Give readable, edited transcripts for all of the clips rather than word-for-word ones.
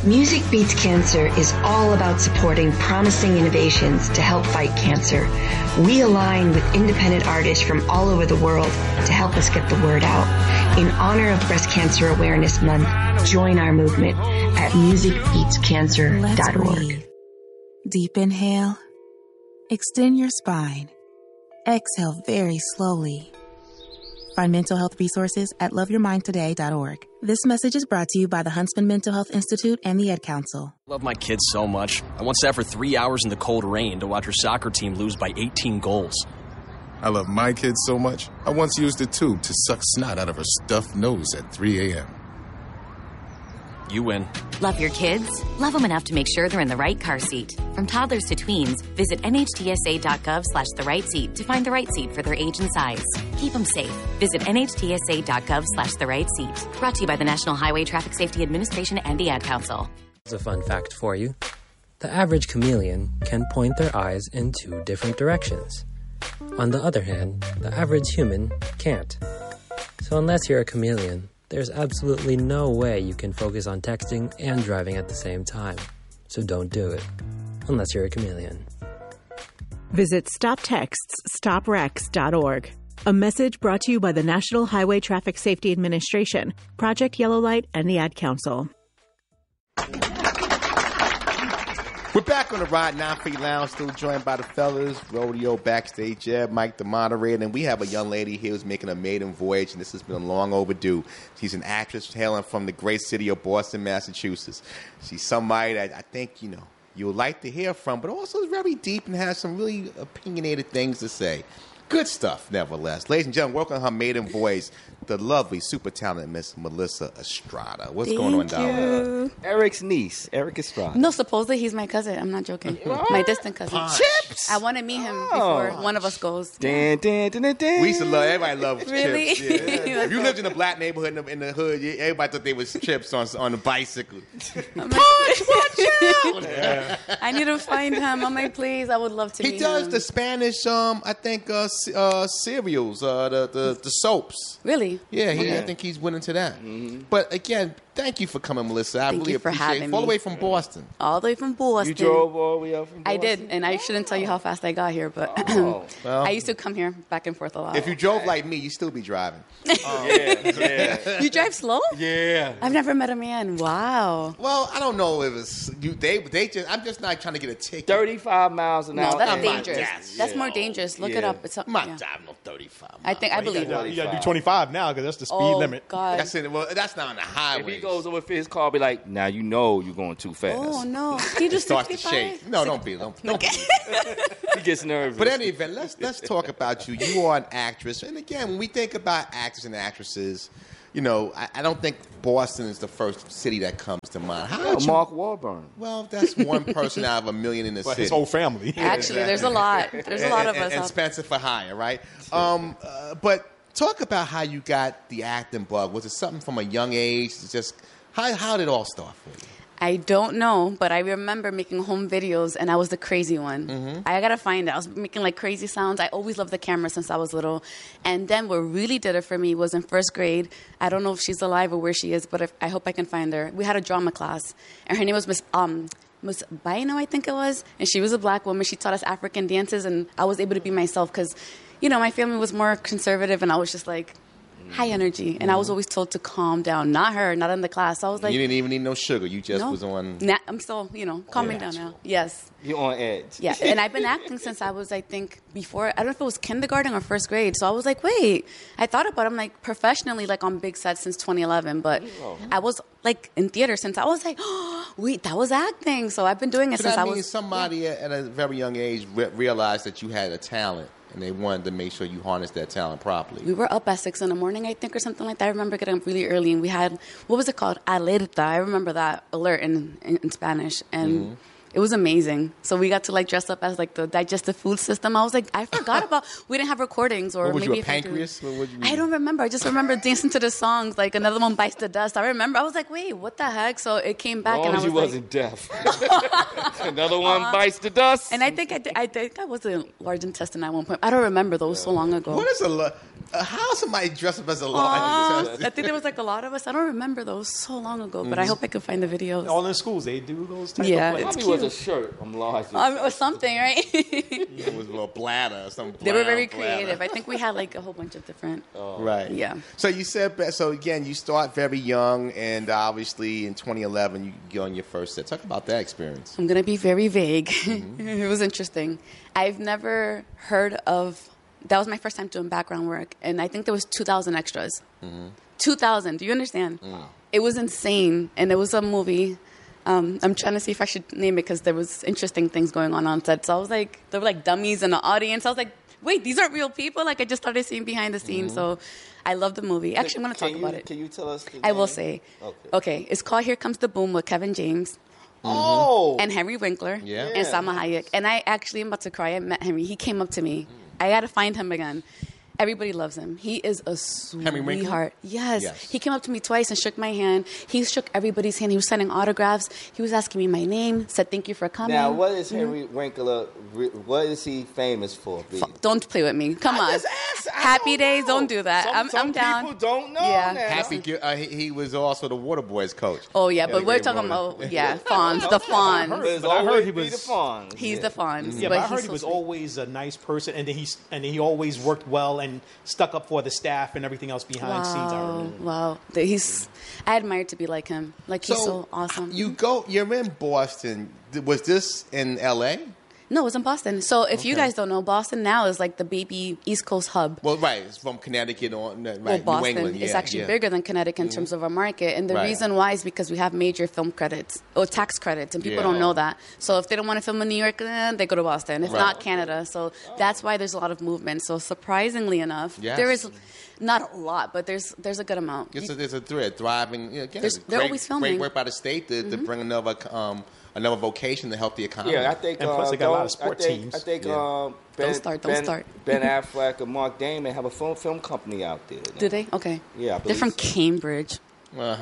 Music Beats Cancer is all about supporting promising innovations to help fight cancer. We align with independent artists from all over the world to help us get the word out. In honor of Breast Cancer Awareness Month, join our movement at musicbeatscancer.org. Deep inhale. Extend your spine. Exhale very slowly. Find mental health resources at loveyourmindtoday.org. This message is brought to you by the Huntsman Mental Health Institute and the Ad Council. I love my kids so much. I once sat for 3 hours in the cold rain to watch her soccer team lose by 18 goals. I love my kids so much, I once used a tube to suck snot out of her stuffed nose at 3 a.m. You win. Love your kids? Love them enough to make sure they're in the right car seat. From toddlers to tweens, visit nhtsa.gov/the right seat to find the right seat for their age and size. Keep them safe. Visit nhtsa.gov/the right seat. Brought to you by the National Highway Traffic Safety Administration and the Ad Council. Here's a fun fact for you. The average chameleon can point their eyes in 2 different directions. On the other hand, the average human can't. So unless you're a chameleon, there's absolutely no way you can focus on texting and driving at the same time. So don't do it, unless you're a chameleon. Visit StopTextsStopWrecks.org. A message brought to you by the National Highway Traffic Safety Administration, Project Yellow Light, and the Ad Council. We're back on the Rod 9 Lounge, still joined by the fellas, Rodeo, Backstage Jeb, Mike the moderator, and we have a young lady here who's making a maiden voyage, and this has been long overdue. She's an actress hailing from the great city of Boston, Massachusetts. She's somebody that I think, you'll like to hear from, but also is very deep and has some really opinionated things to say. Good stuff, nevertheless. Ladies and gentlemen, welcome to her maiden voice, the lovely, super talented Miss Melissa Estrada. What's going on down there? Eric's niece, Eric Estrada. No, supposedly he's my cousin. I'm not joking. My distant cousin. Chips! I want to meet him before one of us goes. Dan. We used to love, everybody loved Really? Chips. Yeah. If you lived in a black neighborhood in the hood, everybody thought they was Chips on a bicycle. Punch, watch out! Yeah. I need to find him. I'm like, please, I would love to meet him. He does the Spanish, I think, cereals, the soaps. Really? Yeah, I think he's winning to that. Mm-hmm. But again, thank you for coming, Melissa. I really appreciate it. All the way from Boston. All the way from Boston. You drove all the way up from Boston? I did, and I shouldn't tell you how fast I got here, but well, I used to come here back and forth a lot. If you drove like me, you'd still be driving. Yeah. You drive slow? Yeah. I've never met a man. Wow. Well, I don't know if it's I'm just not trying to get a ticket. 35 miles an hour. No, that's dangerous. That's more dangerous. Look it up. I'm not driving no 35 miles. I believe it. You got to do 25 now because that's the speed limit. God. That's not on the highway. If he goes over his car, I'll be like, now you know you're going too fast. Oh, no. He just starts to shake. No, don't be. He gets nervous. But in any event, let's talk about you. You are an actress. And again, when we think about actors and actresses, I don't think Boston is the first city that comes to mind. Mark Wahlberg. Well, that's one person out of a million in the city. His whole family. Actually, there's a lot. There's a lot of us. And Spencer for hire, right? But talk about how you got the acting bug. Was it something from a young age? Just how did it all start for you? I don't know, but I remember making home videos, and I was the crazy one. Mm-hmm. I gotta find it. I was making crazy sounds. I always loved the camera since I was little. And then what really did it for me was in first grade. I don't know if she's alive or where she is, but I hope I can find her. We had a drama class, and her name was Miss Baino, I think it was. And she was a black woman. She taught us African dances, and I was able to be myself because, my family was more conservative, and I was just high energy, and I was always told to calm down. Not her, not in the class. So I was like, you didn't even need no sugar. You just was on. I'm still, calming down now. Yes. You're on edge. Yeah, and I've been acting since I was, I think, before. I don't know if it was kindergarten or first grade. So I was like, wait. I thought about it. I'm professionally, on big sets since 2011, but I was in theater since I was wait, that was acting. So I've been doing it since I was. So somebody at a very young age realized that you had a talent. And they wanted to make sure you harnessed that talent properly. We were up at 6 a.m, I think, or something like that. I remember getting up really early, and we had, what was it called? Alerta. I remember that alert in Spanish. And it was amazing. So we got to dress up as the digestive food system. I was I forgot about, we didn't have recordings. Or what was maybe you, a pancreas? What would you mean? I don't remember. I just remember dancing to the songs, Another One Bites the Dust. I remember. I was wait, what the heck? So it came back, and I was you wasn't deaf. Another One Bites the Dust. And I think I was a large intestine at one point. I don't remember, though. It was so long ago. What is How somebody dressed up as a lion? I think there was like a lot of us. I don't remember those so long ago, but I hope I can find the videos. All in schools, they do those type of plays. It's Probably was a shirt. I'm lost. or something, right? It was a little bladder or something. They were very creative. I think we had like a whole bunch of different. Right. Yeah. So you said, so again, you start very young, and obviously in 2011 you go on your first set. Talk about that experience. I'm gonna be very vague. It was interesting. I've never heard of. That was my first time doing background work, and I think there was 2,000 extras. 2,000. Do you understand? It was insane, and it was a movie. I'm trying to see if I should name it because there was interesting things going on set. So I was like, there were like dummies in the audience. I was like, wait, these aren't real people? Like I just started seeing behind the scenes. So I love the movie. Actually, I'm going to talk about it. Can you tell us? I will say. Okay. It's called Here Comes the Boom with Kevin James. And Henry Winkler. And Salma Hayek. And I actually am about to cry. I met Henry. He came up to me. I got to find him again. Everybody loves him. He is a sweetheart. Yes. He came up to me twice and shook my hand. He shook everybody's hand. He was signing autographs. He was asking me my name, said thank you for coming. Now, what is Henry Winkler, what is he famous for? Don't play with me. Come on. Happy Days, don't do that. I'm down. People don't know. He was also the Waterboys coach. Oh, yeah, but we're talking about, Fonz, the Fonz. I heard he was the Fonz. He's the Fonz. Yeah, but I heard he was always a nice person, and he always worked well and stuck up for the staff and everything else behind scenes. I remember. Wow. I admire to be like him. Like, he's so awesome. You're in Boston. Was this in L.A.? No, it was in Boston. So if you guys don't know, Boston now is like the baby East Coast hub. Well, right. It's from Connecticut on, right, Boston New England. is actually bigger than Connecticut in terms of our market. And the reason why is because we have major film credits or tax credits, and people don't know that. So if they don't want to film in New York, they go to Boston. If not Canada. So that's why there's a lot of movement. So surprisingly enough, there is not a lot, but there's a good amount. There's a thread thriving. Again, they're always filming. Great work by the state to bring another vocation to help the economy. Yeah, I think. And plus, they got a lot of sport teams. I think. Don't start. Ben Affleck and Mark Damon have a film company out there. Do they? Okay. Yeah, they're from Cambridge. But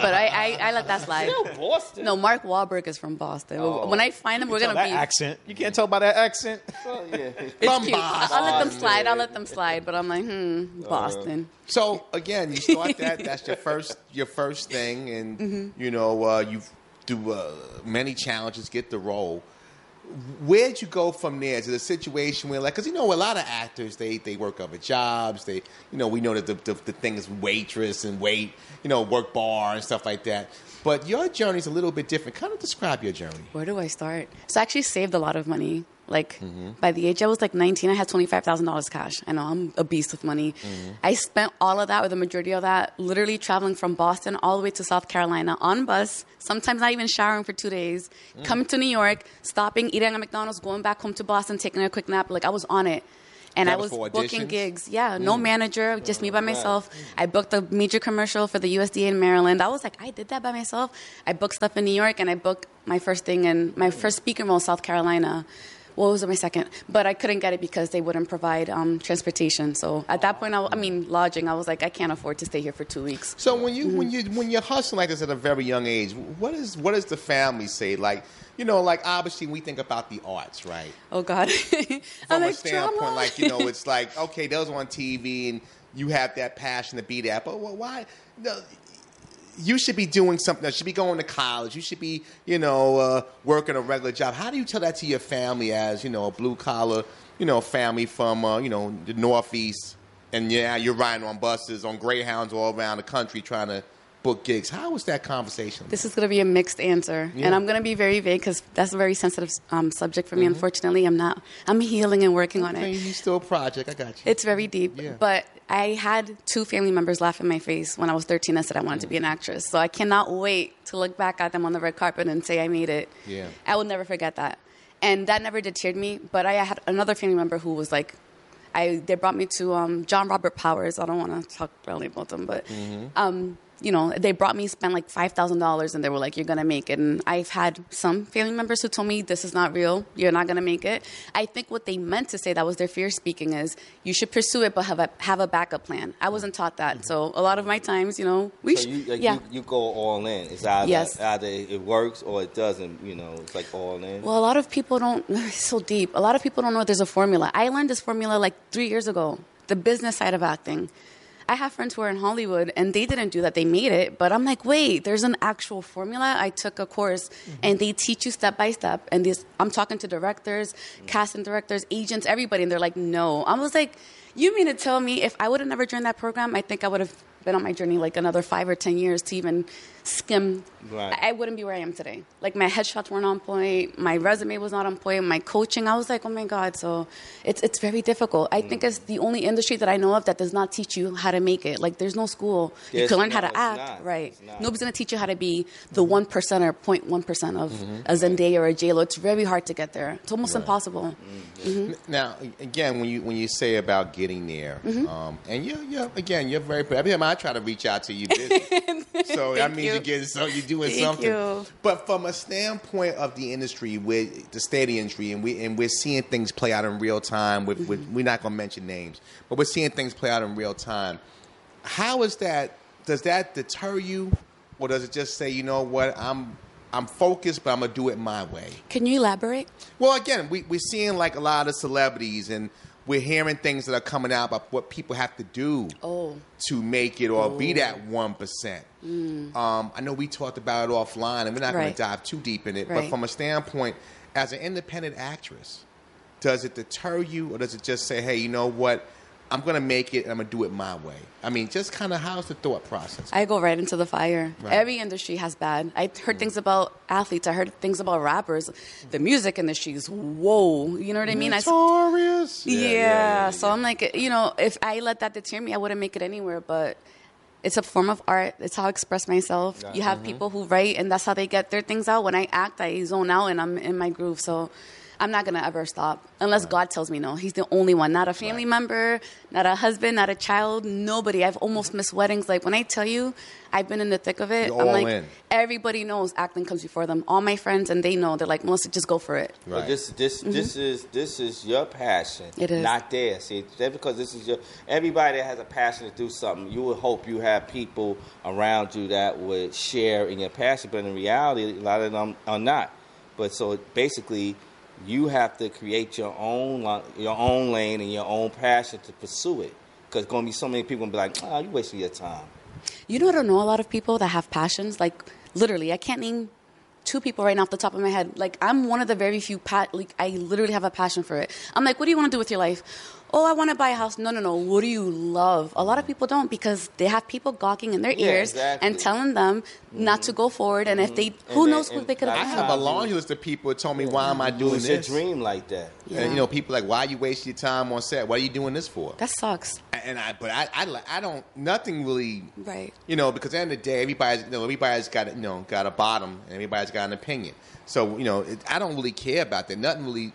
I let that slide. Still Boston. No, Mark Wahlberg is from Boston. When I find him, we're gonna be accent. You can't tell by that accent. It's cute. I'll let them slide. But I'm like, Boston. So again, you start that. That's your first thing, and you do many challenges, get the role. Where'd you go from there? Is it a situation where, like, because a lot of actors they work other jobs. They, we know that the thing is waitress and work bar and stuff like that. But your journey's a little bit different. Kind of describe your journey. Where do I start? So I actually saved a lot of money. Like, by the age I was like 19, I had $25,000 cash. I know, I'm a beast with money. I spent all of that, or the majority of that, literally traveling from Boston all the way to South Carolina on bus, sometimes not even showering for 2 days, coming to New York, stopping, eating at McDonald's, going back home to Boston, taking a quick nap. Like, I was on it. And I was booking gigs. Yeah, no manager, just me by myself. I booked a major commercial for the USDA in Maryland. I was like, I did that by myself. I booked stuff in New York, and I booked my first thing in my first speaking role in South Carolina. Well, it was my second, but I couldn't get it because they wouldn't provide transportation. So at that point, lodging. I was like, I can't afford to stay here for 2 weeks. So when you're hustling like this at a very young age, what does the family say? Like, like obviously we think about the arts, right? Oh God. From a standpoint, like it's like okay, those on TV, and you have that passion to be there, but why? You should be doing something. You should be going to college. You should be, working a regular job. How do you tell that to your family as, a blue-collar, family from, the Northeast, and you're riding on buses, on Greyhounds all around the country trying to book gigs? How was that conversation? This is going to be a mixed answer, and I'm going to be very vague because that's a very sensitive subject for me. Unfortunately, I'm healing and working on it. It's still a project. I got you. It's very deep, but I had 2 family members laugh in my face when I was 13 and said I wanted to be an actress. So I cannot wait to look back at them on the red carpet and say I made it. Yeah. I will never forget that. And that never deterred me. But I had another family member who was like, they brought me to John Robert Powers. I don't want to talk really about them, but they brought me, spent like $5,000, and they were like, you're going to make it. And I've had some family members who told me, this is not real. You're not going to make it. I think what they meant to say, that was their fear speaking, is you should pursue it, but have a backup plan. I wasn't taught that. So a lot of my times, you go all in. It's either it works or it doesn't, it's like all in. Well, a lot of people don't, it's so deep. A lot of people don't know there's a formula. I learned this formula like 3 years ago. the business side of acting. I have friends who are in Hollywood, and they didn't do that. They made it. But I'm like, wait, there's an actual formula. I took a course, and they teach you step by step. And I'm talking to directors, casting directors, agents, everybody, and they're like, no. I was like, you mean to tell me if I would have never joined that program, I think I would have been on my journey like another 5 or 10 years to even skim. Right. I wouldn't be where I am today. Like, my headshots weren't on point. My resume was not on point. My coaching, I was like, oh, my God. So it's very difficult. I think it's the only industry that I know of that does not teach you how to make it. Like, there's no school. You can learn how to act. Right. Nobody's going to teach you how to be the 1% or 0.1% of a Zendaya or a J-Lo. It's very hard to get there. It's almost impossible. Now, again, when you say about getting there, and you're very. Every time I try to reach out to you, busy. So that means you're doing something. But from a standpoint of the industry, with the state of the industry, and we're seeing things play out in real time. We're not going to mention names, but we're seeing things play out in real time. How is that? Does that deter you, or does it just say, you know what, I'm focused, but I'm gonna do it my way? Can you elaborate? Well, again, we're seeing like a lot of celebrities, and we're hearing things that are coming out about what people have to do to make it or be that 1%. I know we talked about it offline, and we're not going to dive too deep in it. But from a standpoint, as an independent actress, does it deter you, or does it just say, hey, you know what? I'm going to make it, and I'm going to do it my way. I mean, just kind of how's the thought process? I go right into the fire. Right. Every industry has bad. I heard things about athletes. I heard things about rappers. The music industry is, whoa. You know what I mean? Notorious. Yeah. So I'm like, you know, if I let that deter me, I wouldn't make it anywhere. But it's a form of art. It's how I express myself. You have people who write, and that's how they get their things out. When I act, I zone out, and I'm in my groove. So I'm not going to ever stop unless God tells me no. He's the only one. Not a family member, not a husband, not a child, nobody. I've almost missed weddings. Like, when I tell you I've been in the thick of it, You're I'm all like, in. Everybody knows acting comes before them. All my friends, and they know. They're like, Melissa, just go for it. Right. But this is your passion. It is. Not theirs. See, that's because this is everybody that has a passion to do something, you would hope you have people around you that would share in your passion. But in reality, a lot of them are not. But so basically, you have to create your own lane and your own passion to pursue it. Because going to be so many people going to be like, you're wasting your time. You know, I don't know a lot of people that have passions. Like, literally, I can't name 2 people right now off the top of my head. Like, I'm one of the very few, I literally have a passion for it. I'm like, what do you want to do with your life? Oh, I want to buy a house. No. What do you love? A lot of people don't, because they have people gawking in their ears and telling them not to go forward. And if they, who knows who they could have been. I have a long list of people who told me, why am I doing this? It's a dream like that. Yeah. And, you know, people like, why are you wasting your time on set? What are you doing this for? That sucks. But I don't, nothing really, right? You know, because at the end of the day, everybody's got a bottom, and everybody's got an opinion. So, you know, I don't really care about that. Nothing really,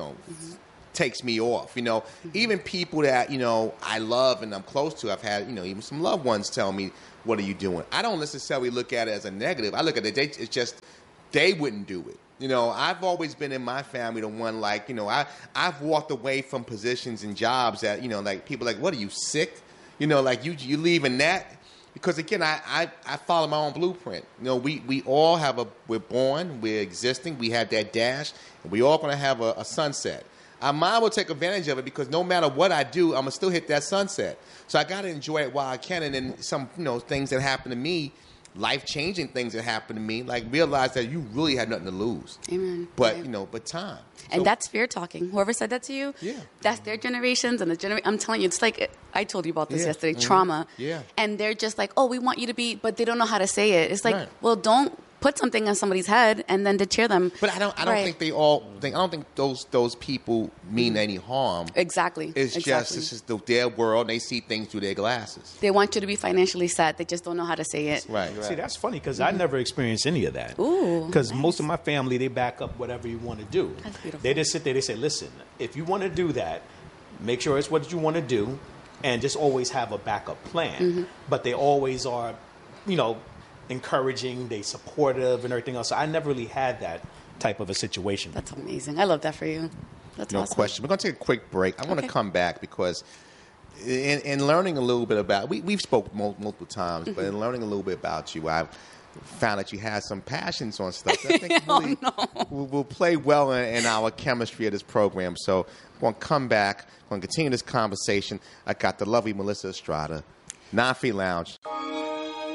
takes me off. You know, even people that, you know, I love and I'm close to, I've had, you know, even some loved ones tell me, what are you doing? I don't necessarily look at it as a negative. I look at it, it's just, they wouldn't do it. You know, I've always been in my family the one, like, you know, I've walked away from positions and jobs that, you know, like, people are like, what, are you sick? You know, like, you leaving that? Because, again, I follow my own blueprint. You know, we all we're born, we're existing, we have that dash, and we all going to have a sunset. I might will take advantage of it, because no matter what I do, I'm going to still hit that sunset. So I got to enjoy it while I can. And then some, you know, things that happen to me, life-changing things that happen to me, like, realize that you really had nothing to lose. Amen. But, you know, but time. And that's fear talking. Whoever said that to you, that's their generations and the generation. I'm telling you, it's like, I told you about this yesterday, trauma. Yeah. And they're just like, oh, we want you to be, but they don't know how to say it. It's like, well, don't put something on somebody's head and then deter them. But I don't think they all think. I don't think those people mean any harm. Exactly. It's just their world. They see things through their glasses. They want you to be financially set. They just don't know how to say it. Right. See, that's funny, because I never experienced any of that. Ooh. Because most of my family, they back up whatever you want to do. That's beautiful. They just sit there. They say, listen, if you want to do that, make sure it's what you want to do, and just always have a backup plan. But they always are, you know, encouraging, they supportive and everything else. So I never really had that type of a situation. That's amazing. I love that for you. That's awesome. No question. We're going to take a quick break. I want to come back, because in learning a little bit about, we've spoken multiple times, but in learning a little bit about you, found that you had some passions on stuff that I think really will play well in our chemistry of this program. So I'm going to come back. I'm going to continue this conversation. I got the lovely Melissa Estrada, 9 Feet Lounge.